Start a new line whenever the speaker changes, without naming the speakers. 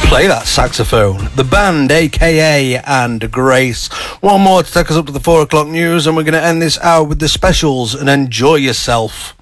play that saxophone. The Band, aka and Grace. One more to take us up to the 4 o'clock news, and we're going to end this hour with the specials and enjoy yourself.